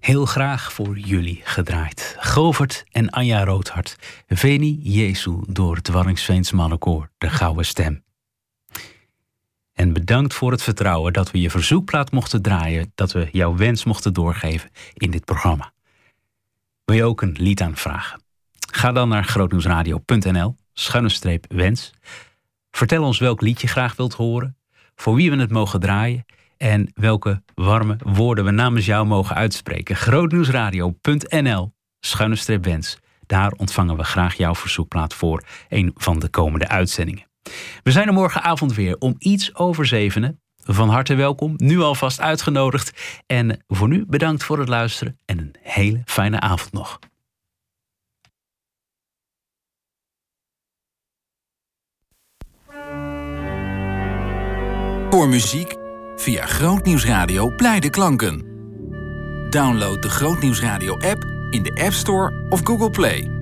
Heel graag voor jullie gedraaid. Govert en Anja Roodhart. Veni Jesu door het Waddinxveens Mannenkoor, de Gouden Stem. En bedankt voor het vertrouwen dat we je verzoekplaat mochten draaien, dat we jouw wens mochten doorgeven in dit programma. Wil je ook een lied aanvragen? Ga dan naar grootnieuwsradio.nl/wens. Vertel ons welk lied je graag wilt horen, voor wie we het mogen draaien en welke warme woorden we namens jou mogen uitspreken. grootnieuwsradio.nl/wens. Daar ontvangen we graag jouw verzoekplaat voor een van de komende uitzendingen. We zijn er morgenavond weer om iets over 7. Van harte welkom, nu alvast uitgenodigd. En voor nu bedankt voor het luisteren en een hele fijne avond nog. Voor muziek via Grootnieuwsradio Blijde Klanken. Download de Grootnieuwsradio app in de App Store of Google Play.